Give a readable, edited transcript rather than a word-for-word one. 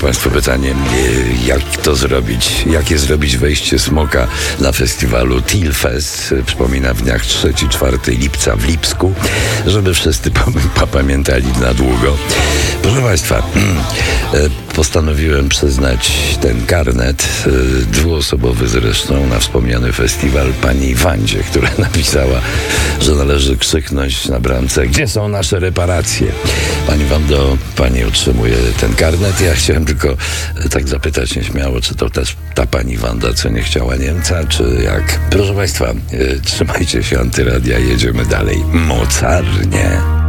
Państwu pytanie, jak to zrobić? Jakie zrobić wejście smoka na festiwalu Tilfest? Przypomina w dniach 3-4 lipca w Lipsku, żeby wszyscy pamiętali na długo. Proszę Państwa, postanowiłem przyznać ten karnet, dwuosobowy zresztą, na wspomniany festiwal pani Wandzie, która napisała, że należy krzyknąć na bramce: gdzie są nasze reparacje? Pani Wando, pani otrzymuje ten karnet. Ja chciałem tylko tak zapytać nieśmiało, czy to też ta pani Wanda, co nie chciała Niemca, czy jak? Proszę Państwa, trzymajcie się Antyradia, jedziemy dalej mocarnie.